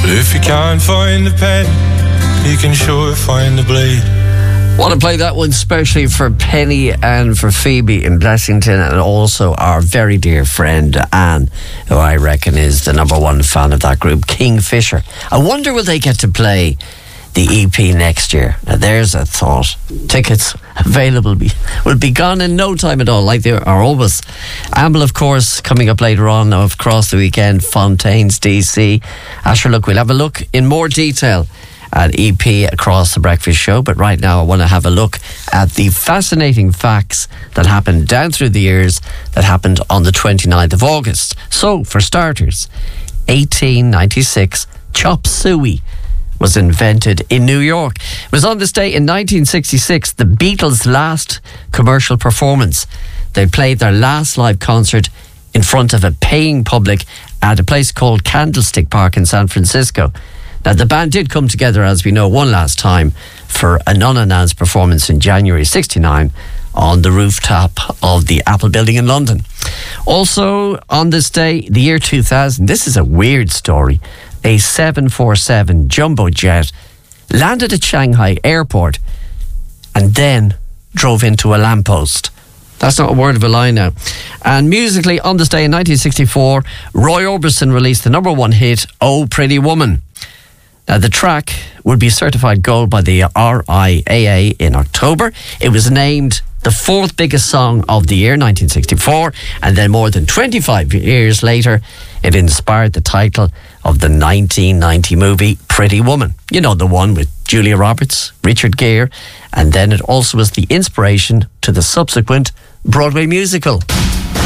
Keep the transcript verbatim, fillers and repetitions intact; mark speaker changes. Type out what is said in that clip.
Speaker 1: If you can't find the pen, you can sure find the blade.
Speaker 2: Want to play that one especially for Penny and for Phoebe in Blessington, and also our very dear friend Anne, who I reckon is the number one fan of that group, Kingfisher. I wonder will they get to play the E P next year? Now there's a thought. Tickets available be, will be gone in no time at all, like they are always. Amble, of course, coming up later on across the weekend, Fontaine's D C. Asher, look, we'll have a look in more detail at E P across the breakfast show, but right now I want to have a look at the fascinating facts that happened down through the years that happened on the twenty-ninth of August. So, for starters, eighteen ninety-six, chop suey was invented in New York. It was on this day in nineteen sixty-six, the Beatles' last commercial performance. They played their last live concert in front of a paying public at a place called Candlestick Park in San Francisco. Now, the band did come together, as we know, one last time for an unannounced performance in January sixty-nine on the rooftop of the Apple Building in London. Also, on this day, the year two thousand, this is a weird story. A seven forty-seven jumbo jet landed at Shanghai airport and then drove into a lamppost. That's not a word of a lie now. And musically, on this day in nineteen sixty-four, Roy Orbison released the number one hit, Oh Pretty Woman. Now, the track would be certified gold by the R I A A in October. It was named the fourth biggest song of the year, nineteen sixty-four, and then more than twenty-five years later, it inspired the title of the nineteen ninety movie Pretty Woman. You know, the one with Julia Roberts, Richard Gere, and then it also was the inspiration to the subsequent Broadway musical.